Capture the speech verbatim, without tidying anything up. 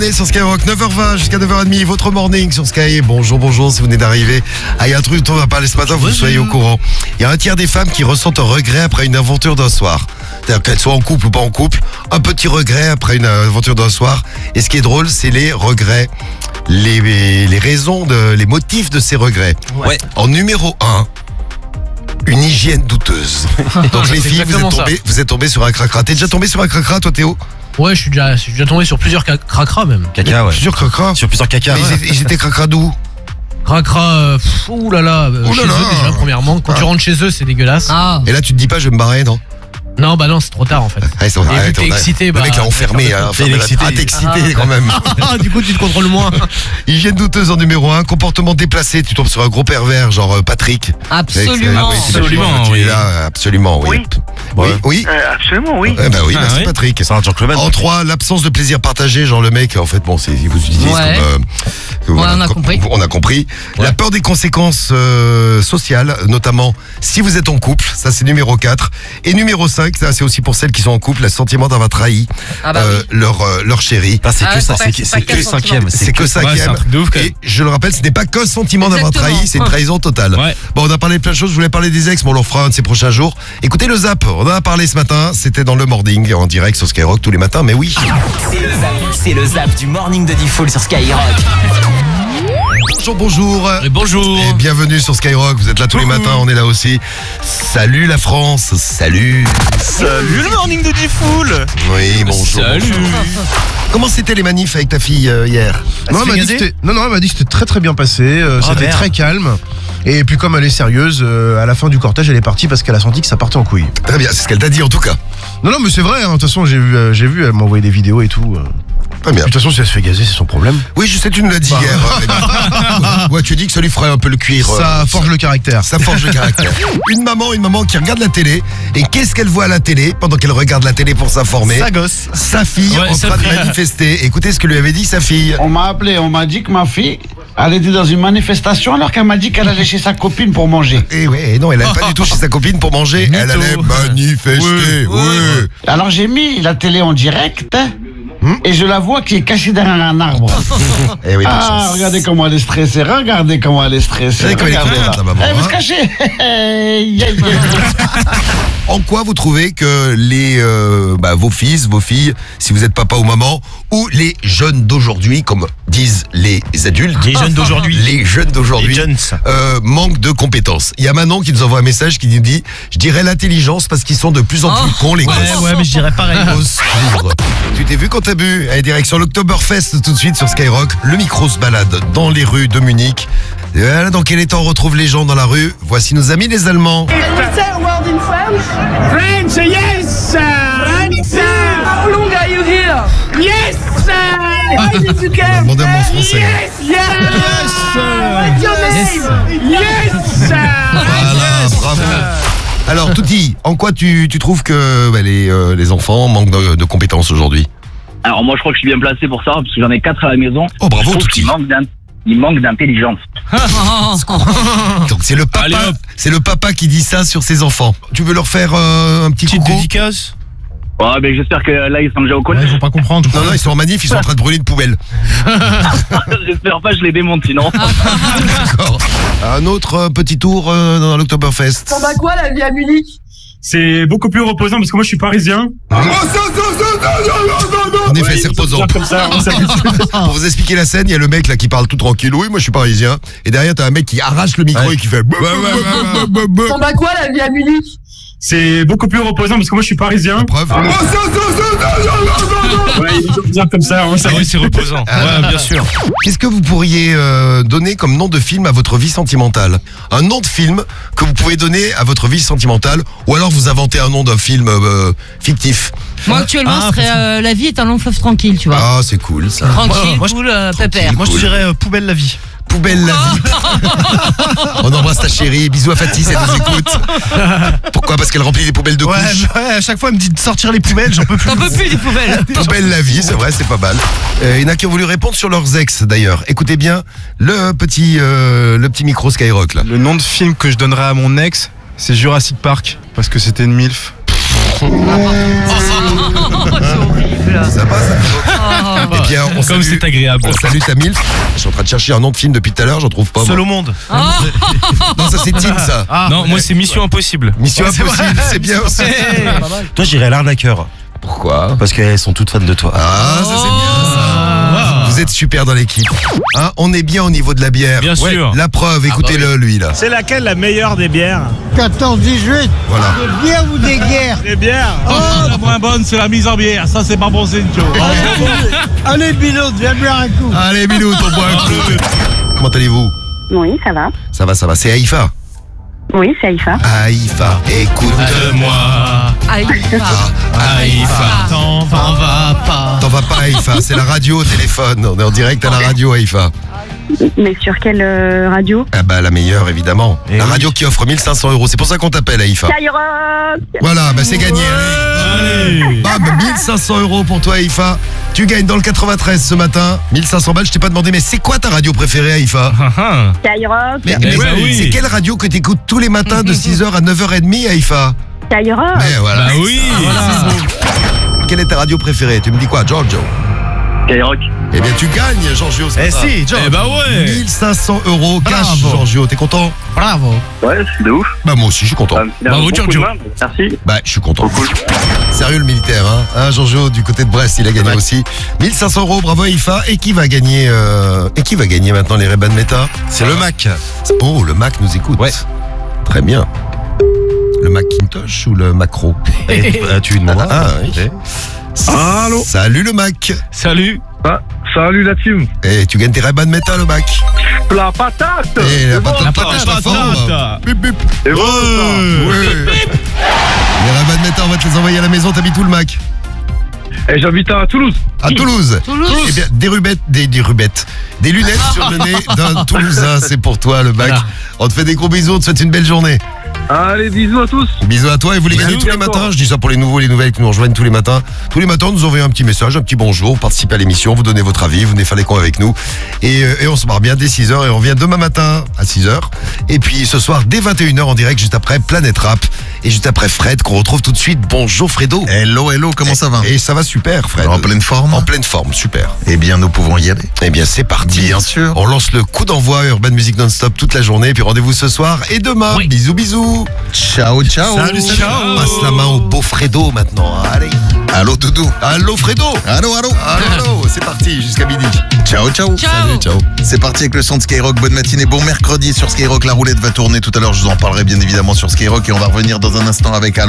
Sur Skyrock, neuf heures vingt jusqu'à neuf heures trente, votre morning sur Sky. Bonjour, bonjour, si vous venez d'arriver. Ah, il y a un truc dont on va parler ce matin, vous soyez au courant. Il y a un tiers des femmes qui ressentent un regret après une aventure d'un soir. C'est-à-dire qu'elles soient en couple ou pas en couple, un petit regret après une aventure d'un soir. Et ce qui est drôle, c'est les regrets, les, les raisons, de, les motifs de ces regrets. Ouais. En numéro un, une hygiène douteuse. Donc les filles, vous êtes, tombées, vous êtes tombées sur un cracra. T'es déjà tombé sur un cracra, toi Théo? Ouais, je suis déjà, je suis déjà tombé sur plusieurs ca- cracras même. Caca, ouais. Sur cracra. Sur plusieurs caca. Mais Ouais. ils étaient- ils étaient cracra d'où? Cracras, euh, pff, ouh là là, euh, Ouh là chez là. eux déjà premièrement. Quand Ah. tu rentres chez eux, c'est dégueulasse. Ah. Et là, tu te dis pas, je vais me barrer, non? Non, bah non, c'est trop tard en fait. Ah, ils sont- Et vu arrête, que t'es on a- excité, le bah, mec l'a enfermé, ouais, hein, t'es enfermé là. excité. Ah, t'es excité Ah. quand même. Ah, du coup, tu te contrôles moins. Hygiène douteuse en numéro un, comportement déplacé, tu tombes sur un gros pervers, genre euh, Patrick. Absolument. Ah oui, c'est Absolument, Patrick, tu es oui. là, absolument, oui. Oui. Oui, Ouais. oui. Euh, absolument, oui. Eh ben oui, Ah, merci oui. Patrick. C'est un gentleman. En trois, l'absence de plaisir partagé, genre le mec, en fait, bon, c'est, vous utilisez Ouais. comme, euh, que Ouais, voilà, on a com- compris. On a compris. La peur des conséquences euh, sociales, notamment si vous êtes en couple, ça c'est numéro quatre. Et numéro cinq, ça c'est aussi pour celles qui sont en couple, le sentiment d'avoir trahi Ah bah euh, oui. leur, euh, leur chérie. Ah, c'est Ah, que c'est ça, pas- c'est c'est que, pas c'est qu'un que cinquième. C'est que cinquième. Ouais, c'est un truc de ouf, quand même. Et je le rappelle, ce n'est pas qu'un sentiment d'avoir Exactement. trahi, c'est une trahison totale. Ouais. Bon, on a parlé de plein de choses, je voulais parler des ex, mais on le fera un de ces prochains jours. Écoutez le zap, on en a parlé ce matin, c'était dans le morning, en direct sur Skyrock tous les matins, mais oui. C'est le zap, c'est le zap du morning de Diffoul sur Skyrock. Bonjour, bonjour. Et bonjour. Et bienvenue sur Skyrock, vous êtes là tous les matins, on est là aussi. Salut la France, salut. Salut le morning de Diffoul. Oui, bonjour. Salut. bonjour. Comment c'était les manifs avec ta fille euh, hier? Non, elle m'a dit que c'était- non, non, elle m'a dit que c'était très très bien passé, euh, Ah, c'était merde. très calme. Et puis comme elle est sérieuse, euh, à la fin du cortège, elle est partie parce qu'elle a senti que ça partait en couille. Très bien, c'est ce qu'elle t'a dit en tout cas. Non, non, mais c'est vrai, hein, de toute façon, j'ai vu, euh, j'ai vu, elle m'a envoyé des vidéos et tout. euh. Très bien. De toute façon, si elle se fait gazer, c'est son problème. Oui, je sais, tu nous l'as dit hier. euh, ouais, tu as dit que ça lui ferait un peu le cuir. Ça euh, forge le caractère. Ça forge le caractère. Une maman, une maman qui regarde la télé. Et qu'est-ce qu'elle voit à la télé pendant qu'elle regarde la télé pour s'informer? Sa gosse. Sa fille Ouais, en sa train de fille. manifester. Écoutez ce que lui avait dit sa fille. On m'a appelé, on m'a dit que ma fille, elle était dans une manifestation alors qu'elle m'a dit qu'elle allait chez sa copine pour manger. Et ouais, non, elle allait pas du tout chez sa copine pour manger. Elle allait manifester. Ouais. Alors j'ai mis la télé en direct et je la vois qui est cachée derrière un arbre. Eh oui, bonne Ah, chance. regardez comment elle est stressée, regardez comment elle est stressée. Regardez comme elle est Regardez contente, là. la maman, Elle veut hein. se cacher. Yeah, yeah. En quoi vous trouvez que les euh, bah, vos fils, vos filles, si vous êtes papa ou maman, ou les jeunes d'aujourd'hui, comme disent les adultes, Les jeunes d'aujourd'hui. les jeunes d'aujourd'hui, Les jeunes. euh, manquent de compétences. Il y a Manon qui nous envoie un message qui nous dit, je dirais l'intelligence parce qu'ils sont de plus en plus cons les Ouais, gosses. ouais, mais je dirais pareil. Au secours. Tu t'es vu quand t'as bu? Allez, direction l'Oktoberfest tout de suite sur Skyrock. Le micro se balade dans les rues de Munich. Et voilà, dans quel état on retrouve les gens dans la rue? Voici nos amis les Allemands. Say a word in French. French, yes. French. How long are you here? Yes. Why did you come? Demandez en français. Yes. Yes. What's your name? Yes. Voilà, bravo. Alors, Touti, en quoi tu, tu trouves que bah, les, euh, les enfants manquent de, de compétences aujourd'hui? Alors moi je crois que je suis bien placé pour ça, parce que j'en ai quatre à la maison. Oh, bravo, Je trouve Touti. qu'il manque d'in- il manque d'intelligence. Donc c'est le Allez, papa, hop. c'est le papa qui dit ça sur ses enfants. Tu veux leur faire euh, un petit Petite coucou? dédicace. Ouais, ben j'espère que là ils sont déjà au Ouais, collège. faut pas comprendre. Non, non, ils sont en manif, ils sont en train de brûler une poubelle. J'espère pas, je les démonte sinon. D'accord. Un autre euh, petit tour euh, dans l'Oktoberfest. T'en as quoi la vie à Munich? C'est beaucoup plus reposant parce que moi je suis parisien. En effet, c'est reposant. Comme ça, on s'habitue. Pour vous expliquer la scène, il y a le mec là qui parle tout tranquille. Oui, moi je suis parisien. Et derrière, t'as un mec qui arrache le micro Ouais. et qui fait. T'en as quoi la vie à Munich? C'est beaucoup plus reposant parce que moi je suis parisien. Preuve. Ouais, il est bien comme ça, on Ah s'habitue. oui, c'est reposant. Ouais, bien sûr. Qu'est-ce que vous pourriez euh, donner comme nom de film à votre vie sentimentale? Un nom de film que vous pouvez donner à votre vie sentimentale, ou alors vous inventez un nom d'un film euh, fictif. Moi, actuellement, Ah, ce serait euh, La vie est un long fleuve tranquille, tu vois. Ah, c'est cool ça. Tranquille, moi, je- cool, euh, pépère. Moi, je te dirais euh, poubelle la vie. Poubelle la vie. On embrasse ta chérie. Bisous à Fatih, elle nous écoute. Pourquoi? Parce qu'elle remplit les poubelles de Ouais, couches. ouais, à chaque fois, elle me dit de sortir les poubelles, j'en peux plus. T'en peux plus des poubelles. Poubelle la vie, c'est vrai, c'est pas mal. Euh, il y en a qui ont voulu répondre sur leurs ex d'ailleurs. Écoutez bien le petit, euh, le petit micro Skyrock là. Le nom de film que je donnerais à mon ex, c'est Jurassic Park, parce que c'était une MILF. C'est horrible. agréable. C'est sympa ça. Oh. Eh bien, on Comme salue, c'est agréable. on salue ta milf. Je suis en train de chercher un nom de film depuis tout à l'heure, j'en trouve pas. Seul moi. au monde. Non, ça c'est Tim ça. Ah, Non, moi c'est Mission Impossible. Mission Impossible, c'est bien aussi. Toi, j'irais à l'arnaqueur. Pourquoi? Parce qu'elles sont toutes fans de toi. Ah, ça c'est bien ça. Vous êtes super dans l'équipe. Hein, on est bien au niveau de la bière. Bien Ouais, sûr. La preuve, écoutez-le lui là. C'est laquelle la meilleure des bières? quatorze dix-huit. Voilà. Des bières ou des guerres? Des bières. La moins bonne, c'est la mise en bière. Ça, c'est pas bon signe, tu vois. Allez, Binot, viens boire un coup. Allez, Milou, on boit un coup. Comment allez-vous? Oui, ça va. Ça va, ça va. C'est Haïfa. Oui, c'est Haïfa. Haïfa, écoute-moi. Haïfa. Haïfa. T'en va pas. T'en vas pas, Haïfa. C'est la radio au téléphone. On est en direct à la radio, Haïfa. Mais sur quelle euh, radio? Ah bah, la meilleure, évidemment. La radio qui offre mille cinq cents euros. C'est pour ça qu'on t'appelle, Haïfa. Skyrock. Voilà, bah c'est gagné. Allez. Bam, mille cinq cents euros pour toi, Haïfa. Tu gagnes dans le quatre-vingt-treize ce matin. mille cinq cents balles. Je t'ai pas demandé, mais c'est quoi ta radio préférée, Haïfa? Skyrock. Mais, Eh mais bah oui. c'est quelle radio que t'écoutes tous les matins de six heures à neuf heures trente, Haïfa? Skyrock. Mais voilà. Bah oui. Quelle est ta radio préférée? Tu me dis quoi, Giorgio? Skyrock. Eh bien, tu gagnes, Giorgio. ce Eh matin. si, John. Eh bah ouais. mille cinq cents euros cash, Bravo. Giorgio. T'es content? Bravo. Ouais, c'est de ouf. Bah, moi aussi, je suis content. Ça me fait un Bravo, bon coup de Giorgio. main, Merci. Bah, je suis content. Trop cool. Sérieux, le militaire, hein, hein Giorgio, du côté de Brest, il a gagné aussi. mille cinq cents euros, bravo, Haïfa. Et qui va gagner, euh, et qui va gagner maintenant les Ray-Ban Meta? C'est le Mac. Oh, le Mac nous écoute. Ouais. Très bien. Le Macintosh ou le Macro? Eh, euh, tu lui demanderas. Ah, oui. Allô. Salut le Mac. Salut. Ah, salut la team. Et tu gagnes tes Ray-Ban Meta, le Mac. La patate. Et la C'est bon, patate, ça. patate, la forme. Bip, bip. C'est bon, ça. Ouais. Les Ray-Ban Meta, on va te les envoyer à la maison. T'habites où, le Mac? Et j'habite à Toulouse. À Toulouse. Toulouse. Eh bien, des rubettes, des, des rubettes, des lunettes sur le nez d'un Toulousain, c'est pour toi, le Mac. Voilà. On te fait des gros bisous, on te souhaite une belle journée. Allez, bisous à tous. Bisous à toi et vous les gagnez Bisous, tous les à toi. matins. Je dis ça pour les nouveaux et les nouvelles qui nous rejoignent tous les matins. Tous les matins, nous envoyez un petit message, un petit bonjour, vous participez à l'émission, vous donnez votre avis, vous venez faire les cons avec nous. Et, euh, et on se marre bien dès six heures et on revient demain matin à six heures. Et puis ce soir, dès vingt et une heures en direct, juste après Planète Rap. Et juste après Fred, qu'on retrouve tout de suite. Bonjour Fredo. Hello, hello, comment ça va? Et ça va super, Fred. En pleine forme? En pleine forme, super. Eh bien, nous pouvons y aller. Eh bien, c'est parti. Bien sûr. On lance le coup d'envoi Urban Music Non-Stop toute la journée. Puis rendez-vous ce soir et demain. Oui. Bisous, bisous. Ciao, ciao. Salut, salut. Ciao. On passe la main au beau Fredo maintenant. Allez. Allô, Doudou. Allô, Fredo. Allô, allô. Allô, allô. C'est parti jusqu'à midi. Ciao, ciao. Ciao. Salut, ciao. C'est parti avec le son de Skyrock. Bonne matinée, bon mercredi sur Skyrock. La roulette va tourner tout à l'heure. Je vous en parlerai bien évidemment sur Skyrock et on va revenir dans un instant avec Allô.